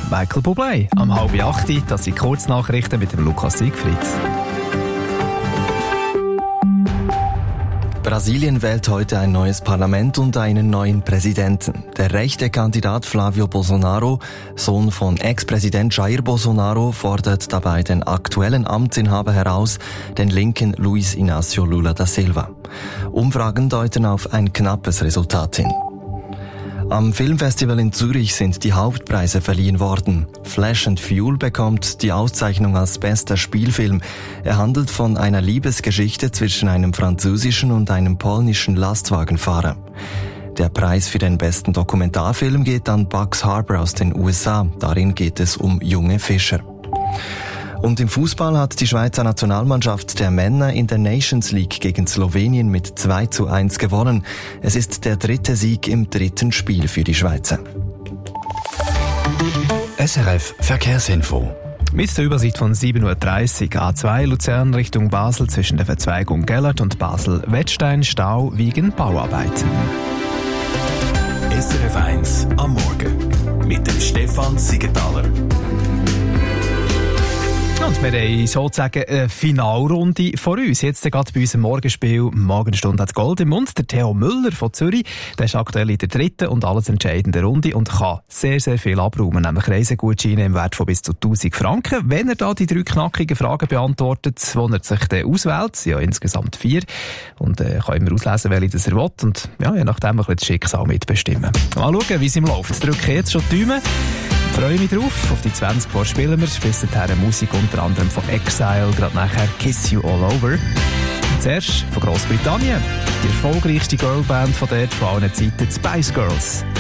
Michael Bublé. Am 7:30, das sind Kurznachrichten mit dem Lukas Siegfried. Brasilien wählt heute ein neues Parlament und einen neuen Präsidenten. Der rechte Kandidat Flávio Bolsonaro, Sohn von Ex-Präsident Jair Bolsonaro, fordert dabei den aktuellen Amtsinhaber heraus, den linken Luiz Inácio Lula da Silva. Umfragen deuten auf ein knappes Resultat hin. Am Filmfestival in Zürich sind die Hauptpreise verliehen worden. Flash and Fuel bekommt die Auszeichnung als bester Spielfilm. Er handelt von einer Liebesgeschichte zwischen einem französischen und einem polnischen Lastwagenfahrer. Der Preis für den besten Dokumentarfilm geht an Bugs Harbor aus den USA. Darin geht es um junge Fischer. Und im Fußball hat die Schweizer Nationalmannschaft der Männer in der Nations League gegen Slowenien mit 2:1 gewonnen. Es ist der 3. Sieg im 3. Spiel für die Schweizer. SRF Verkehrsinfo. Mit der Übersicht von 7:30 Uhr A2 Luzern Richtung Basel zwischen der Verzweigung Gellert und Basel-Wettstein Stau wegen Bauarbeiten. SRF 1 am Morgen mit dem Stefan Siegenthaler. Und wir haben sozusagen eine Finalrunde vor uns. Jetzt gerade bei unserem Morgenspiel «Morgenstunde hat Gold im Mund». Der Theo Müller von Zürich, der ist aktuell in der 3. und alles entscheidenden Runde und kann sehr, sehr viel abräumen, nämlich Reisegutscheine im Wert von bis zu 1000 Franken. Wenn er da die 3 knackigen Fragen beantwortet, die er sich dann auswählt, ja insgesamt 4, und kann immer auslesen, welche das er will und ja, je nachdem ein bisschen das Schicksal mitbestimmen. Mal schauen, wie es ihm läuft. Drücke jetzt schon die Daumen. Ich freue mich drauf. Auf die 20 vor spielen wir. Bis dahin Musik unter anderem von Exile, gerade nachher Kiss You All Over. Und zuerst von Großbritannien. Die erfolgreichste Girlband von dort von allen Zeiten, die Spice Girls.